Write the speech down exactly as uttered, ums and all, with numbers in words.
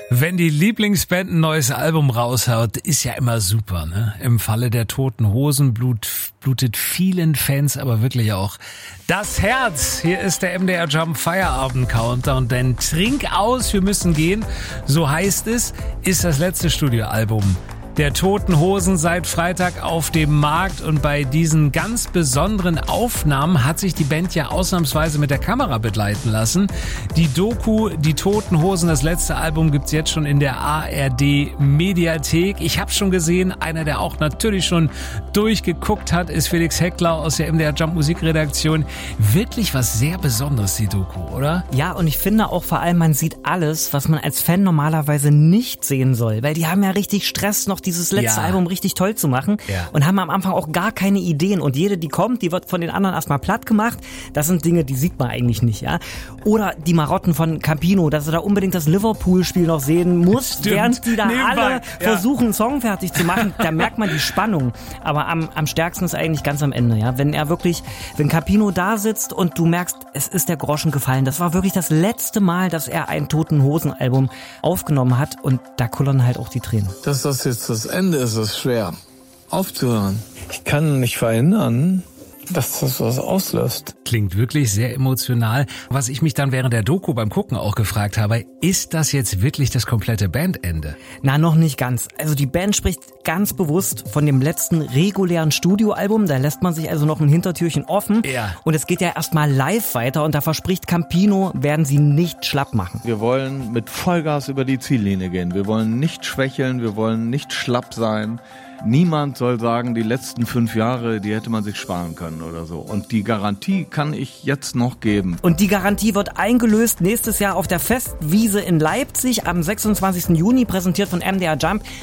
Wenn die Lieblingsband ein neues Album raushaut, ist ja immer super, ne? Im Falle der Toten Hosen blut, blutet vielen Fans aber wirklich auch das Herz. Hier ist der M D R Jump Feierabend Countdown, denn Trink aus, wir müssen gehen, so heißt es, ist das letzte Studioalbum der Toten Hosen seit Freitag auf dem Markt, und bei diesen ganz besonderen Aufnahmen hat sich die Band ja ausnahmsweise mit der Kamera begleiten lassen. Die Doku Die Toten Hosen, das letzte Album, gibt's jetzt schon in der A R D Mediathek. Ich habe schon gesehen, einer, der auch natürlich schon durchgeguckt hat, ist Felix Heckler aus der M D R Jump Musikredaktion. Wirklich was sehr Besonderes, die Doku, oder? Ja, und ich finde auch vor allem, man sieht alles, was man als Fan normalerweise nicht sehen soll, weil die haben ja richtig Stress, noch dieses letzte ja. Album richtig toll zu machen ja. und haben am Anfang auch gar keine Ideen, und jede, die kommt, die wird von den anderen erstmal platt gemacht. Das sind Dinge, die sieht man eigentlich nicht, ja. Oder die Marotten von Campino, dass er da unbedingt das Liverpool-Spiel noch sehen muss, Stimmt. während die da Nebenbei. alle ja. versuchen, einen Song fertig zu machen. Da merkt man die Spannung. Aber am, am stärksten ist eigentlich ganz am Ende, ja. Wenn er wirklich, wenn Campino da sitzt und du merkst, es ist der Groschen gefallen. Das war wirklich das letzte Mal, dass er ein Toten Hosen-Album aufgenommen hat, und da kullern halt auch die Tränen. Dass das jetzt das Ende ist, ist schwer aufzuhören. Ich kann nicht verhindern, dass das was auslöst. Klingt wirklich sehr emotional. Was ich mich dann während der Doku beim Gucken auch gefragt habe, ist das jetzt wirklich das komplette Bandende? Na, noch nicht ganz. Also die Band spricht ganz bewusst von dem letzten regulären Studioalbum. Da lässt man sich also noch ein Hintertürchen offen. Ja. Und es geht ja erstmal live weiter, und da verspricht Campino, werden sie nicht schlapp machen. Wir wollen mit Vollgas über die Ziellinie gehen. Wir wollen nicht schwächeln, wir wollen nicht schlapp sein. Niemand soll sagen, die letzten fünf Jahre, die hätte man sich sparen können oder so. Und die Garantie kann ich jetzt noch geben. Und die Garantie wird eingelöst nächstes Jahr auf der Festwiese in Leipzig am sechsundzwanzigsten Juni, präsentiert von M D R Jump.